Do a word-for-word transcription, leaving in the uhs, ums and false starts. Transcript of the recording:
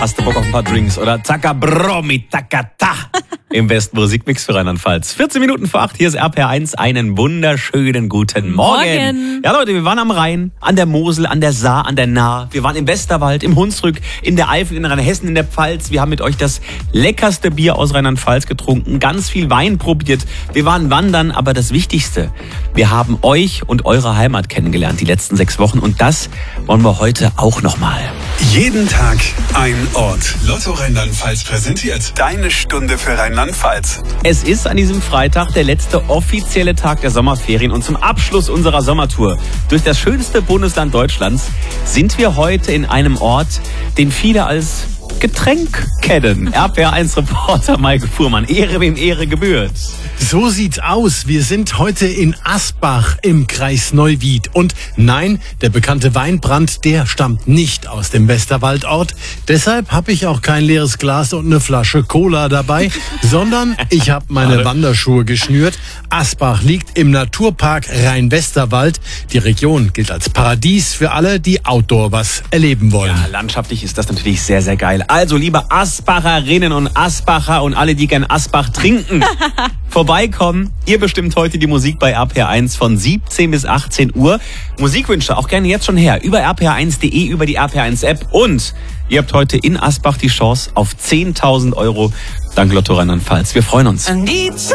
Hast du Bock auf ein paar Drinks oder Zacka Bromi Takata im besten Musikmix für Rheinland-Pfalz. vierzehn Minuten vor acht, hier ist R P R eins. Einen wunderschönen guten Morgen. Morgen. Ja Leute, wir waren am Rhein, an der Mosel, an der Saar, an der Nahe. Wir waren im Westerwald, im Hunsrück, in der Eifel, in Rheinhessen, in der Pfalz. Wir haben mit euch das leckerste Bier aus Rheinland-Pfalz getrunken, ganz viel Wein probiert. Wir waren wandern, aber das Wichtigste, wir haben euch und eure Heimat kennengelernt die letzten sechs Wochen und das wollen wir heute auch nochmal. Jeden Tag ein Ort. Lotto Rheinland-Pfalz präsentiert deine Stunde für Rheinland-Pfalz. Es ist an diesem Freitag der letzte offizielle Tag der Sommerferien und zum Abschluss unserer Sommertour durch das schönste Bundesland Deutschlands sind wir heute in einem Ort, den viele als Getränk kennen. R P R eins Reporter Maike Fuhrmann. Ehre wem Ehre gebührt. So sieht's aus. Wir sind heute in Asbach im Kreis Neuwied. Und nein, der bekannte Weinbrand, der stammt nicht aus dem Westerwaldort. Deshalb habe ich auch kein leeres Glas und eine Flasche Cola dabei, sondern ich habe meine Wanderschuhe geschnürt. Asbach liegt im Naturpark Rhein-Westerwald. Die Region gilt als Paradies für alle, die Outdoor was erleben wollen. Ja, landschaftlich ist das natürlich sehr, sehr geil. Also, liebe Asbacherinnen und Asbacher und alle, die gern Asbach trinken, vorbeikommen. Ihr bestimmt heute die Musik bei R P R eins von siebzehn bis achtzehn Uhr. Musikwünsche auch gerne jetzt schon her über r p r eins punkt de, über die R P R eins App. Und ihr habt heute in Asbach die Chance auf zehntausend Euro dank Lotto Rheinland-Pfalz. Wir freuen uns.